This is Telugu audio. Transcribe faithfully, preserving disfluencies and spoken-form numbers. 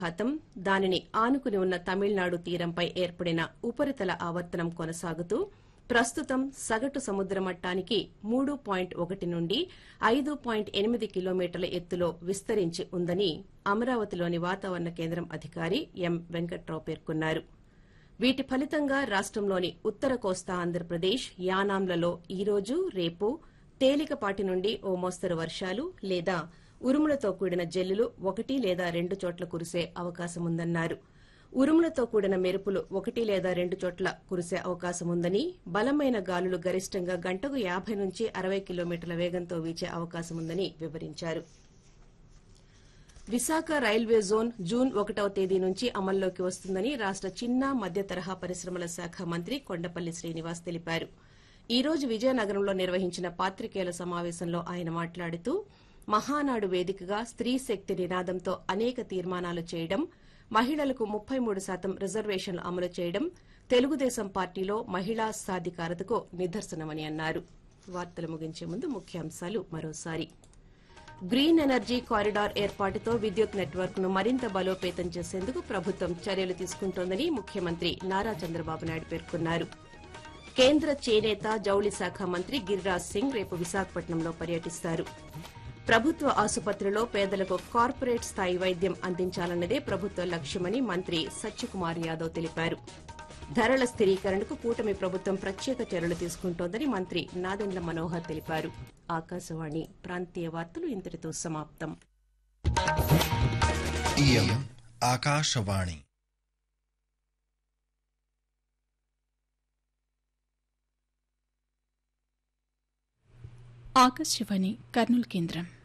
బంగాళాఖాతం దానిని ఆనుకుని ఉన్న తమిళనాడు తీరంపై ఏర్పడిన ఉపరితల ఆవర్తనం కొనసాగుతూ ప్రస్తుతం సగటు సముద్ర మట్టానికి మూడు పాయింట్ ఒకటి నుండి ఐదు పాయింట్ ఎనిమిది కిలోమీటర్ల ఎత్తులో విస్తరించి ఉందని అమరావతిలోని వాతావరణ కేంద్రం అధికారి ఎం వెంకట్రావు పేర్కొన్నారు. వీటి ఫలితంగా రాష్టంలోని ఉత్తర కోస్తా ఆంధ్రప్రదేశ్ యానాంలలో ఈ రోజు రేపు తేలికపాటి నుండి ఓ మోస్తరు వర్షాలు లేదా ఉరుములతో కూడిన జల్లులు ఒకటి లేదా రెండు చోట్ల కురిసే అవకాశముందన్నారు. ఉరుములతో కూడిన మెరుపులు ఒకటి లేదా రెండు చోట్ల కురిసే అవకాశముందని, బలమైన గాలులు గరిష్టంగా గంటకు యాబై నుంచి అరవై కిలోమీటర్ల వేగంతో వీచే అవకాశముందని వివరించారు. విశాఖ రైల్వే జోన్ జూన్ ఒకటవ తేదీ నుంచి అమల్లోకి వస్తుందని రాష్ట చిన్న మధ్య తరహా పరిశ్రమల శాఖ మంత్రి కొండపల్లి శ్రీనివాస్ తెలిపారు. ఈ రోజు విజయనగరంలో నిర్వహించిన పాత్రికేయుల సమావేశంలో ఆయన మాట్లాడుతూ మహానాడు వేదికగా స్త్రీ శక్తి నినాదంతో అనేక తీర్మానాలు చేయడం, మహిళలకు ముప్పై మూడు శాతం రిజర్వేషన్లు అమలు చేయడం తెలుగుదేశం పార్టీలో మహిళా సాధికారతకు నిదర్శనమని అన్నారు. వార్తలు ముగించే ముందు ముఖ్యాంశాలు మరోసారి. గ్రీన్ ఎనర్జీ కారిడార్ ఏర్పాటుతో విద్యుత్ నెట్వర్క్ ను మరింత బలోపేతం చేసేందుకు ప్రభుత్వం చర్యలు తీసుకుంటోందని ముఖ్యమంత్రి నారా చంద్రబాబు నాయుడు పేర్కొన్నారు. కేంద్ర చేనేత జౌళి శాఖ మంత్రి గిరిరాజ్ సింగ్ రేపు విశాఖపట్నంలో పర్యటిస్తారు. ప్రభుత్వ ఆసుపత్రిలో పేదలకు కార్పొరేట్ స్థాయి వైద్యం అందించాలన్నదే ప్రభుత్వ లక్ష్యమని మంత్రి సత్యకుమార్ యాదవ్ తెలిపారు. ధరల స్థిరీకరణకు కూటమి ప్రభుత్వం ప్రత్యేక చర్యలు తీసుకుంటోందని మంత్రి నాదెండ్ల మనోహర్ తెలిపారు. ఆకాశవాణి ప్రాంతీయ వార్తలు ఇంతటితో సమాప్తం. ఆకాశవాణి ఆకాశవాణి కర్నూలు కేంద్రం.